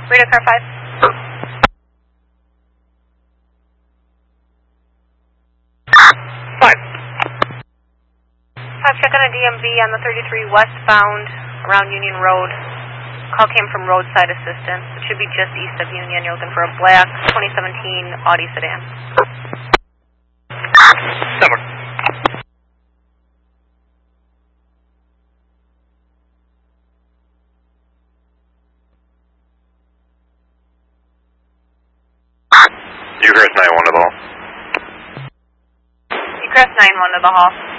Radar car 5. 5. 5, check on a DMV on the 33 westbound around Union Road. Call came from roadside assistance. It should be just east of Union. You're looking for a black 2017 Audi sedan. 7. Ucrest 9-1 to the hall. Ucrest 9-1 to the hall.